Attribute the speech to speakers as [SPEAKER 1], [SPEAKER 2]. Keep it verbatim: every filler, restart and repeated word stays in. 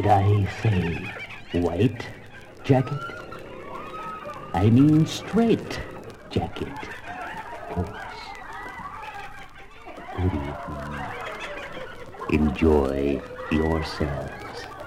[SPEAKER 1] I say white jacket? I mean straight jacket, of course. Good evening. Enjoy yourselves.